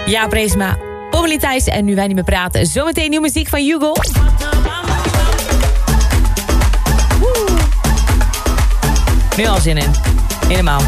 Ja, Breesma, Pommelie Thijs en Nu Wij Niet Meer Praten. Zometeen nieuwe muziek van Hugo. Nu al zin in. Helemaal.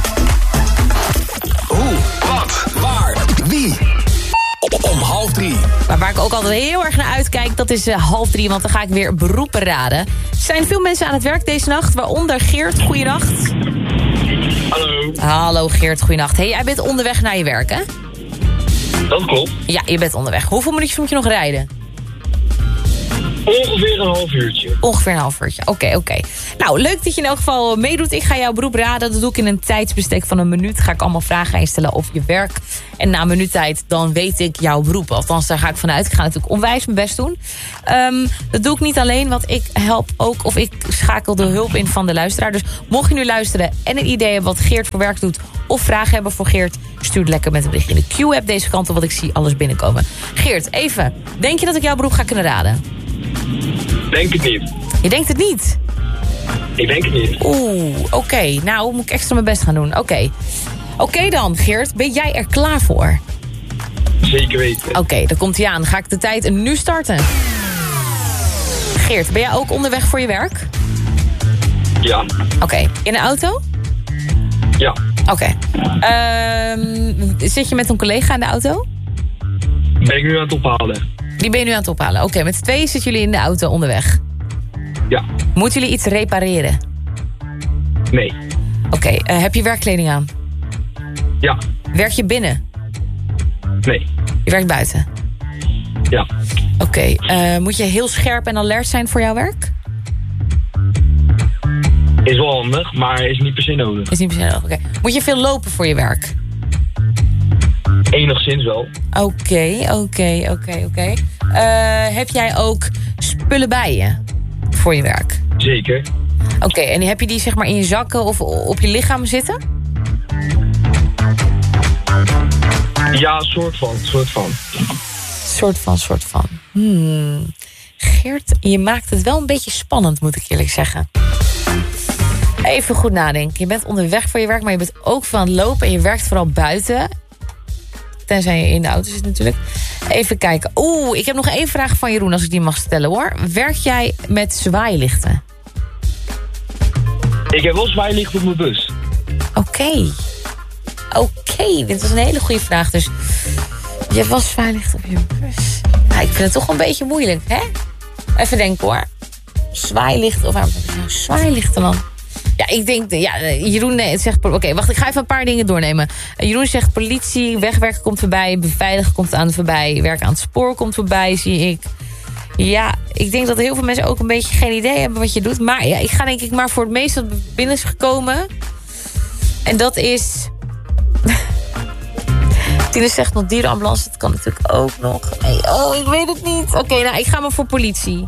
Hoe, wat, waar, wie? Om 2:30. Maar waar ik ook altijd heel erg naar uitkijk, dat is 2:30, want dan ga ik weer beroepen raden. Er zijn veel mensen aan het werk deze nacht, waaronder Geert. Goeienacht. Hallo. Hallo Geert, goeienacht. Hey, jij bent onderweg naar je werk, hè? Dat klopt. Ja, je bent onderweg. Hoeveel minuutjes moet je nog rijden? Ongeveer een half uurtje. Ongeveer een half uurtje. Oké. Nou, leuk dat je in elk geval meedoet. Ik ga jouw beroep raden. Dat doe ik in een tijdsbestek van 1 minuut. Ga ik allemaal vragen aan je stellen over je werk. En na 1 minuut tijd, dan weet ik jouw beroep. Althans, daar ga ik vanuit. Ik ga natuurlijk onwijs mijn best doen. Dat doe ik niet alleen, want ik help ook... of ik schakel de hulp in van de luisteraar. Dus mocht je nu luisteren en een idee hebben wat Geert voor werk doet... of vragen hebben voor Geert, stuur het lekker met een bericht in de Q-app deze kant op... want ik zie alles binnenkomen. Geert, even. Denk je dat ik jouw beroep ga kunnen raden? Denk het niet. Je denkt het niet? Ik denk het niet. Oké. Nou, moet ik extra mijn best gaan doen. Oké dan, Geert. Ben jij er klaar voor? Zeker weten. Oké, dan komt hij aan. Ga ik de tijd nu starten. Geert, ben jij ook onderweg voor je werk? Ja. Oké. In een auto? Ja. Oké. Zit je met een collega in de auto? Ben ik nu aan het ophalen? Die ben je nu aan het ophalen. Oké, met 2 zitten jullie in de auto onderweg. Ja. Moeten jullie iets repareren? Nee. Oké, heb je werkkleding aan? Ja. Werk je binnen? Nee. Je werkt buiten? Ja. Oké, moet je heel scherp en alert zijn voor jouw werk? Is wel handig, maar is niet per se nodig. Is niet per se nodig, oké. Moet je veel lopen voor je werk? Enigszins wel. Oké. Heb jij ook spullen bij je voor je werk? Zeker. Oké, en heb je die zeg maar in je zakken of op je lichaam zitten? Ja, soort van. Geert, je maakt het wel een beetje spannend, moet ik eerlijk zeggen. Even goed nadenken. Je bent onderweg voor je werk, maar je bent ook van het lopen... en je werkt vooral buiten. Tenzij je in de auto zit natuurlijk. Even kijken. Ik heb nog 1 vraag van Jeroen, als ik die mag stellen, hoor. Werk jij met zwaailichten? Ik heb wel zwaailicht op mijn bus. Oké, dit was een hele goede vraag. Dus je hebt wel zwaailicht op je bus. Nou, ik vind het toch een beetje moeilijk, hè? Even denken, hoor. Zwaailicht, of waarom heb ik nou zwaailichten dan? Ja, ik denk, Jeroen zegt... Oké, wacht, ik ga even een paar dingen doornemen. Jeroen zegt politie, wegwerken komt voorbij... beveiligen komt aan voorbij, werken aan het spoor komt voorbij, zie ik. Ja, ik denk dat heel veel mensen ook een beetje geen idee hebben wat je doet. Maar ja, ik ga denk ik maar voor het meeste wat binnen is gekomen. En dat is... Tine zegt nog dierenambulance, dat kan natuurlijk ook nog. Nee, ik weet het niet. Oké, nou, ik ga maar voor politie.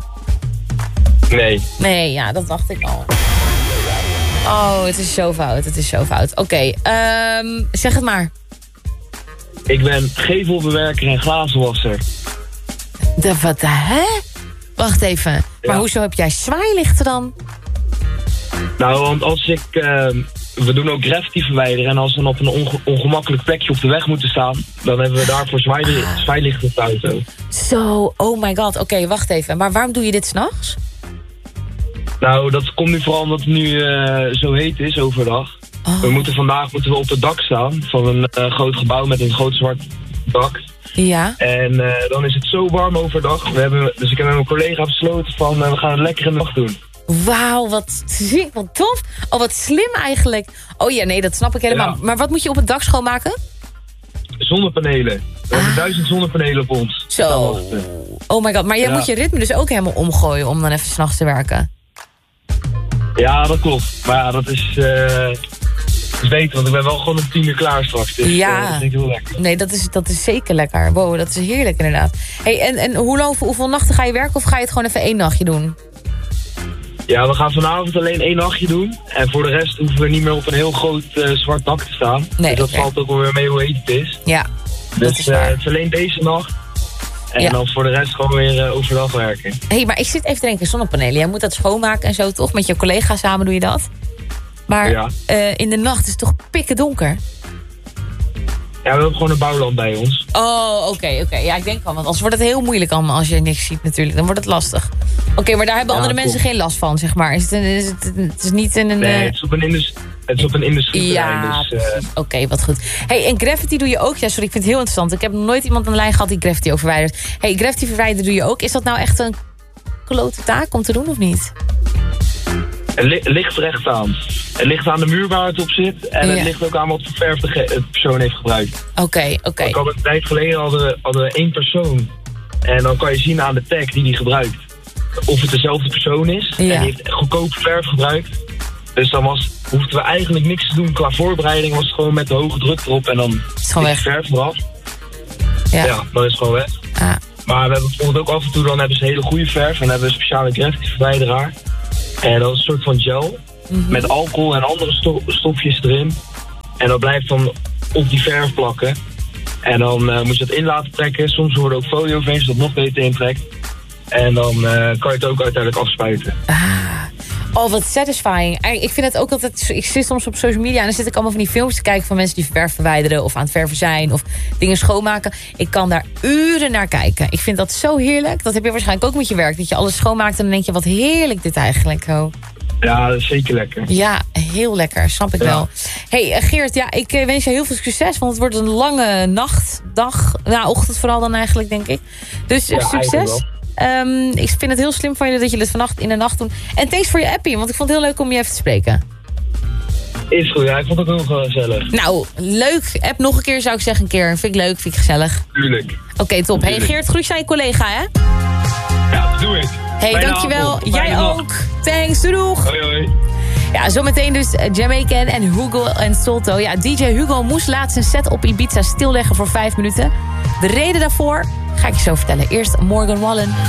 Nee, ja, dat dacht ik al. Het is zo fout. Oké, zeg het maar. Ik ben gevelbewerker en glazenwasser. Hè? Wacht even. Ja. Maar hoezo heb jij zwaailichten dan? Nou, want als ik... we doen ook graffiti verwijderen. En als we dan op een ongemakkelijk plekje op de weg moeten staan... dan hebben we daarvoor zwaailichten op de auto. Zo, oh my god. Oké, wacht even. Maar waarom doe je dit 's nachts? Nou, dat komt nu vooral omdat het nu zo heet is overdag. Vandaag moeten we op het dak staan van een groot gebouw met een groot zwart dak. Ja. En dan is het zo warm overdag. Dus ik heb met mijn collega besloten van we gaan het lekker in de nacht doen. Wauw, wat tof. Wat slim eigenlijk. Oh ja, nee, dat snap ik helemaal. Ja. Maar wat moet je op het dak schoonmaken? Zonnepanelen. We hebben 1000 zonnepanelen op ons. Zo. Oh my god, maar jij moet je ritme dus ook helemaal omgooien om dan even 's nachts te werken. Ja, dat klopt. Maar ja, dat is beter, want ik ben wel gewoon om 10 uur klaar straks. Dus dat vind ik heel lekker. Nee, dat is zeker lekker. Wow, dat is heerlijk inderdaad. Hey, en hoeveel nachten ga je werken of ga je het gewoon even 1 nachtje doen? Ja, we gaan vanavond alleen 1 nachtje doen. En voor de rest hoeven we niet meer op een heel groot zwart dak te staan. Nee, dus dat valt ook wel weer mee hoe heet het is. Ja, dus het is alleen deze nacht. En dan voor de rest gewoon weer overdag werken. Hé, maar ik zit even te denken, zonnepanelen. Jij moet dat schoonmaken en zo, toch? Met je collega's samen doe je dat. Maar in de nacht is het toch pikken donker? Ja, we hebben gewoon een bouwland bij ons. Oh, oké. Ja, ik denk wel, want anders wordt het heel moeilijk allemaal als je niks ziet natuurlijk. Dan wordt het lastig. Oké, maar daar hebben andere mensen geen last van, zeg maar. Het is niet in een... Nee, het is op een industrieterrein. Ja, dus, oké, wat goed. Hey, en graffiti doe je ook? Ja, sorry, ik vind het heel interessant. Ik heb nog nooit iemand aan de lijn gehad die graffiti ook verwijdert. Hey, graffiti verwijderen doe je ook. Is dat nou echt een klote taak om te doen of niet? Het ligt er echt aan. Het ligt aan de muur waar het op zit. En het ligt ook aan wat voor verf de persoon heeft gebruikt. Oké. Ik had een tijd geleden hadden we 1 persoon. En dan kan je zien aan de tag die hij gebruikt. Of het dezelfde persoon is. Ja. En die heeft goedkope verf gebruikt. Dus dan hoefden we eigenlijk niks te doen qua voorbereiding. Was het gewoon met de hoge druk erop. En dan is de verf eraf. Ja, dan is het gewoon weg. Ah. Maar we hebben bijvoorbeeld ook af en toe, dan hebben ze hele goede verf. En dan hebben we een speciale graffiti verwijderaar. En dat is een soort van gel. Met alcohol en andere stofjes erin. En dat blijft dan op die verf plakken. En dan moet je dat in laten trekken. Soms worden ook folie overheen, zodat het nog beter intrekt. En dan kan je het ook uiteindelijk afspuiten. Oh, wat satisfying. Ik vind het ook altijd... Ik zit soms op social media en dan zit ik allemaal van die films te kijken van mensen die verf verwijderen of aan het verven zijn of dingen schoonmaken. Ik kan daar uren naar kijken. Ik vind dat zo heerlijk. Dat heb je waarschijnlijk ook met je werk. Dat je alles schoonmaakt en dan denk je, wat heerlijk dit eigenlijk. Oh. Ja, dat is zeker lekker. Ja, heel lekker. Snap ik wel. Hey Geert, ja, ik wens je heel veel succes, want het wordt een lange nacht, dag, ochtend vooral dan eigenlijk, denk ik. Dus succes. Ik vind het heel slim van je dat je dit vannacht in de nacht doet. En thanks voor je appie, want ik vond het heel leuk om je even te spreken. Is goed, ja. Ik vond het ook heel gezellig. Nou, leuk. App nog een keer, zou ik zeggen, een keer. Vind ik leuk, vind ik gezellig. Tuurlijk. Oké, top. Hey Geert, groet aan je collega, hè? Ja, doe ik. Hey, dankjewel. Jij ook. Thanks, doeg. Hoi. Ja, zometeen dus Jamaican en Hugo en Solto. Ja, DJ Hugo moest laatst zijn set op Ibiza stilleggen voor 5 minuten. De reden daarvoor ga ik je zo vertellen. Eerst Morgan Wallen.